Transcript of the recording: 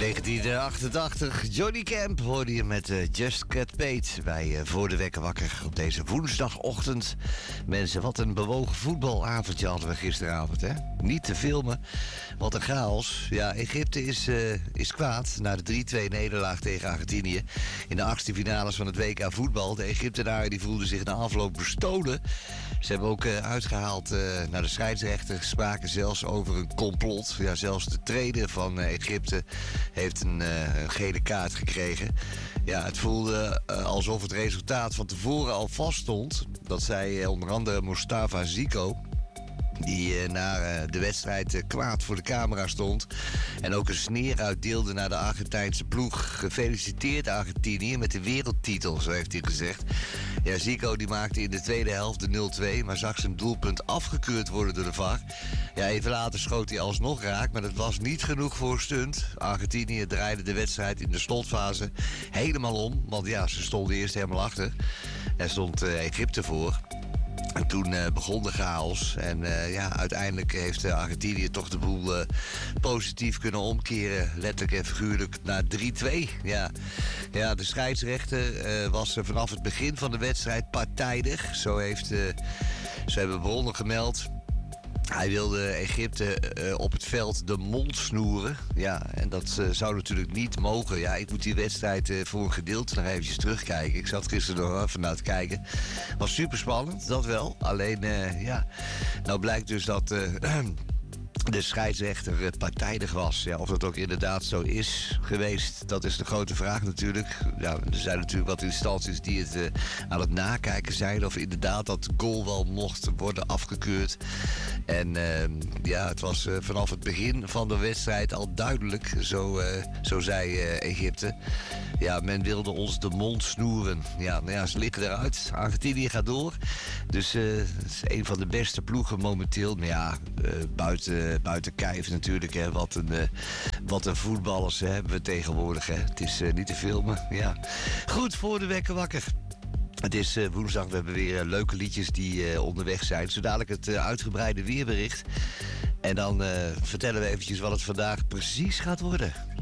1988, Johnny Camp hoorde je met Just Get Paid bij Voor de Wekker Wakker op deze woensdagochtend. Mensen, wat een bewogen voetbalavondje hadden we gisteravond, hè? Niet te filmen, wat een chaos. Ja, Egypte is kwaad na de 3-2 nederlaag tegen Argentinië in de achtste finales van het WK voetbal. De Egyptenaren die voelden zich na afloop bestolen. Ze hebben ook uitgehaald naar de scheidsrechter, spraken zelfs over een complot. Ja, zelfs de trainer van Egypte heeft een gele kaart gekregen. Ja, het voelde alsof het resultaat van tevoren al vaststond. Dat zei onder andere Mustafa Zico, die na de wedstrijd kwaad voor de camera stond en ook een sneer uitdeelde naar de Argentijnse ploeg. Gefeliciteerd Argentinië met de wereldtitel, zo heeft hij gezegd. Ja, Zico die maakte in de tweede helft de 0-2, maar zag zijn doelpunt afgekeurd worden door de VAR. Ja, even later schoot hij alsnog raak, maar dat was niet genoeg voor stunt. Argentinië draaide de wedstrijd in de slotfase helemaal om, want ja, ze stonden eerst helemaal achter. Er stond Egypte voor. En toen begon de chaos. En ja, uiteindelijk heeft Argentinië toch de boel positief kunnen omkeren. Letterlijk en figuurlijk naar 3-2. Ja, de scheidsrechter was vanaf het begin van de wedstrijd partijdig. Zo hebben bronnen gemeld. Hij wilde Egypte op het veld de mond snoeren. Ja, en dat zou natuurlijk niet mogen. Ja, ik moet die wedstrijd voor een gedeelte nog eventjes terugkijken. Ik zat gisteren nog even naar te kijken. Was super spannend, dat wel. Alleen, ja, nou blijkt dus dat de scheidsrechter partijdig was. Ja, of dat ook inderdaad zo is geweest, dat is de grote vraag natuurlijk. Ja, er zijn natuurlijk wat instanties die het aan het nakijken zijn of inderdaad dat goal wel mocht worden afgekeurd. En ja, het was vanaf het begin van de wedstrijd al duidelijk, zo zei Egypte. Ja, men wilde ons de mond snoeren. Ja, nou ja, ze liggen eruit. Argentinië gaat door. Dus het is een van de beste ploegen momenteel. Maar ja, buiten kijf natuurlijk. Hè. Wat een voetballers hebben we tegenwoordig. Hè. Het is niet te filmen. Ja. Goed, voor de wekker wakker. Het is woensdag, we hebben weer leuke liedjes die onderweg zijn. Zo dadelijk het uitgebreide weerbericht. En dan vertellen we eventjes wat het vandaag precies gaat worden.